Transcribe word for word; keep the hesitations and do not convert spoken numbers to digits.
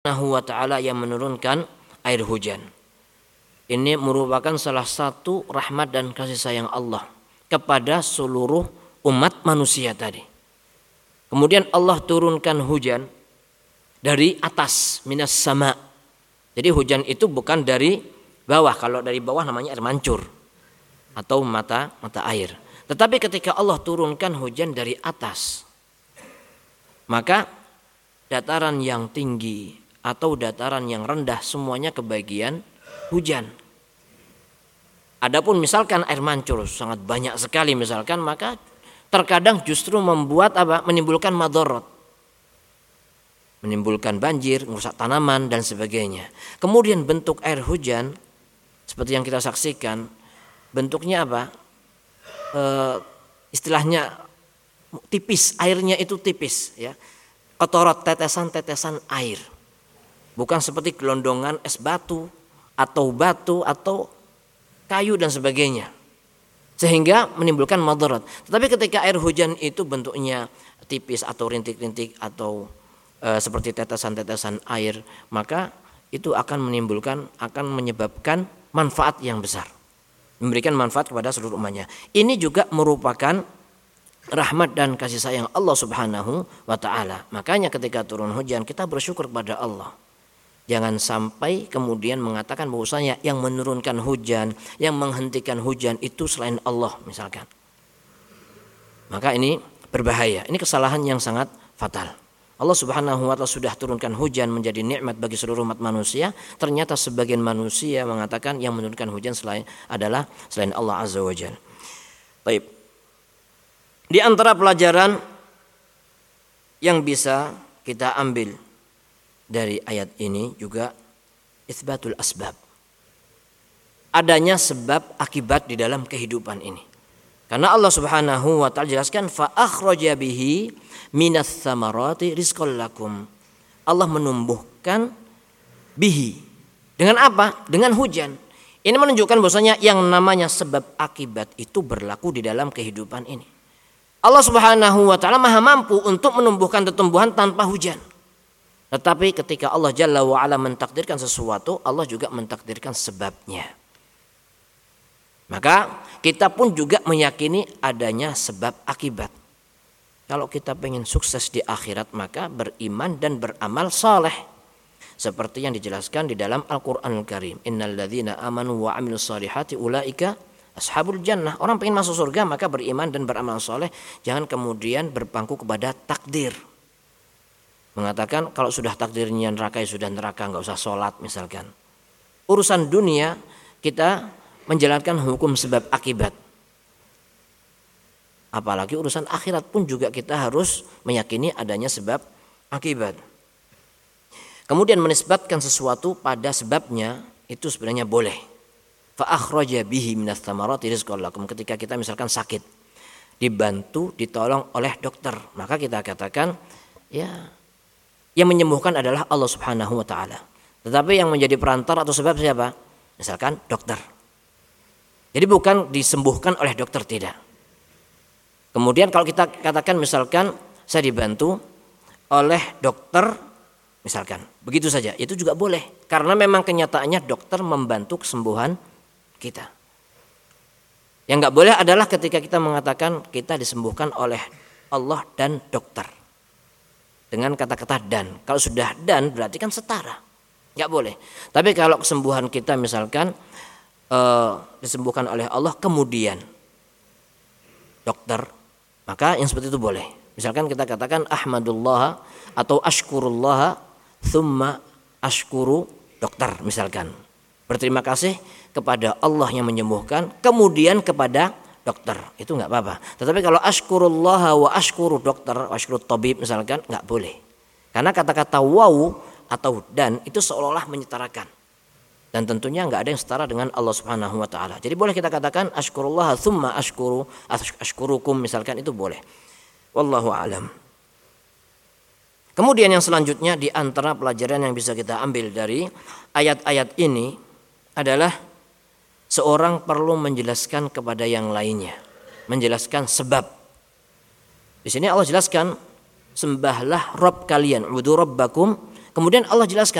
Subhanahu wa ta'ala yang menurunkan air hujan. Ini merupakan salah satu rahmat dan kasih sayang Allah kepada seluruh umat manusia tadi. Kemudian Allah turunkan hujan dari atas, minas sama. Jadi hujan itu bukan dari bawah. Kalau dari bawah namanya air mancur atau mata mata air. Tetapi ketika Allah turunkan hujan dari atas, maka dataran yang tinggi atau dataran yang rendah semuanya kebagian hujan. Adapun misalkan air mancur sangat banyak sekali misalkan, maka terkadang justru membuat apa? Menimbulkan madharat. Menimbulkan banjir, merusak tanaman dan sebagainya. Kemudian bentuk air hujan seperti yang kita saksikan, bentuknya apa? E, istilahnya tipis, airnya itu tipis ya. Kotoran tetesan-tetesan air. Bukan seperti gelondongan es batu atau batu atau kayu dan sebagainya. Sehingga menimbulkan madharat. Tetapi ketika air hujan itu bentuknya tipis atau rintik-rintik atau e, seperti tetesan-tetesan air, maka itu akan menimbulkan, akan menyebabkan manfaat yang besar. Memberikan manfaat kepada seluruh umatnya. Ini juga merupakan rahmat dan kasih sayang Allah Subhanahu wa ta'ala. Makanya ketika turun hujan kita bersyukur kepada Allah. Jangan sampai kemudian mengatakan bahwasanya yang menurunkan hujan, yang menghentikan hujan itu selain Allah misalkan. Maka ini berbahaya. Ini kesalahan yang sangat fatal. Allah Subhanahu wa ta'ala sudah turunkan hujan menjadi nikmat bagi seluruh umat manusia. Ternyata sebagian manusia mengatakan yang menurunkan hujan selain adalah selain Allah Azza wa Jalla. Baik. Di antara pelajaran yang bisa kita ambil dari ayat ini juga itsbatul asbab. Adanya sebab akibat di dalam kehidupan ini. Karena Allah Subhanahu wa ta'ala jelaskan fa akhraja bihi minas tsamarati rizqal lakum. Allah menumbuhkan bihi. Dengan apa? Dengan hujan. Ini menunjukkan bahwasanya yang namanya sebab akibat itu berlaku di dalam kehidupan ini. Allah Subhanahu wa ta'ala maha mampu untuk menumbuhkan tumbuhan tanpa hujan. Tetapi ketika Allah Jalla wa Ala mentakdirkan sesuatu, Allah juga mentakdirkan sebabnya. Maka kita pun juga meyakini adanya sebab akibat. Kalau kita pengen sukses di akhirat, maka beriman dan beramal saleh. Seperti yang dijelaskan di dalam Al-Quranul Karim. Innal ladzina amanu wa amilus salihati ulaika ashabul jannah. Orang pengen masuk surga maka beriman dan beramal soleh. Jangan kemudian berpangku kepada takdir. Mengatakan kalau sudah takdirnya neraka ya sudah neraka, nggak usah sholat misalkan. Urusan dunia kita menjalankan hukum sebab akibat. Apalagi urusan akhirat pun juga kita harus meyakini adanya sebab akibat. Kemudian menisbatkan sesuatu pada sebabnya itu sebenarnya boleh. Fa akhraja bihi minas tsamarati rizqan lakum. Ketika kita misalkan sakit, dibantu, ditolong oleh dokter, maka kita katakan ya yang menyembuhkan adalah Allah Subhanahu wa ta'ala. Tetapi yang menjadi perantara atau sebab siapa? Misalkan dokter. Jadi bukan disembuhkan oleh dokter, tidak. Kemudian kalau kita katakan misalkan saya dibantu oleh dokter misalkan, begitu saja, itu juga boleh. Karena memang kenyataannya dokter membantu kesembuhan kita. Yang enggak boleh adalah ketika kita mengatakan kita disembuhkan oleh Allah dan dokter. Dengan kata-kata dan. Kalau sudah dan berarti kan setara. Enggak boleh. Tapi kalau kesembuhan kita misalkan e, disembuhkan oleh Allah kemudian dokter, maka yang seperti itu boleh. Misalkan kita katakan ahmadullah atau ashkurullah thumma ashkuru dokter misalkan. Berterima kasih kepada Allah yang menyembuhkan kemudian kepada dokter, itu enggak apa-apa. Tetapi kalau ashkurullah wa ashkuru dokter, ashkurut tabib misalkan, enggak boleh. Karena kata-kata waw atau dan itu seolah-olah menyetarakan. Dan tentunya enggak ada yang setara dengan Allah Subhanahu wa ta'ala. Jadi boleh kita katakan ashkurullah thumma ashkuru ashkurukum misalkan, itu boleh. Wallahu a'lam. Kemudian yang selanjutnya di antara pelajaran yang bisa kita ambil dari ayat-ayat ini adalah seorang perlu menjelaskan kepada yang lainnya, menjelaskan sebab. Di sini Allah jelaskan, sembahlah Rabb kalian, ubudu rabbakum Kemudian Allah jelaskan